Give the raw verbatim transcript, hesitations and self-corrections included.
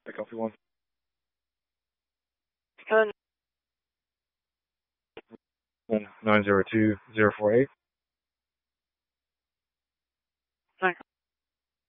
The coffee one. Ten. Nine zero two zero four eight.